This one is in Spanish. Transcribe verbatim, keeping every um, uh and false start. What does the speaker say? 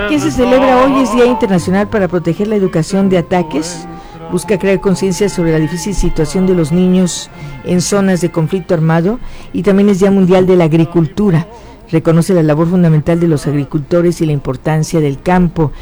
que se celebra hoy es Día Internacional para proteger la educación de ataques. Busca crear conciencia sobre la difícil situación de los niños en zonas de conflicto armado, y también es Día Mundial de la Agricultura. Reconoce la labor fundamental de los agricultores y la importancia del campo.